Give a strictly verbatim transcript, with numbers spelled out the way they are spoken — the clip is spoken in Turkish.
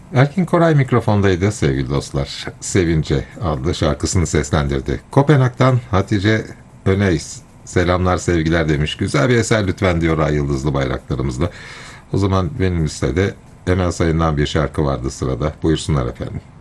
Erkin Koray mikrofondaydı sevgili dostlar. Sevince adlı şarkısını seslendirdi. Kopenhag'dan Hatice Öneys. Selamlar sevgiler demiş. Güzel bir eser lütfen diyor ay yıldızlı bayraklarımızla. O zaman benim listede Emel Sayın'dan bir şarkı vardı sırada. Buyursunlar efendim.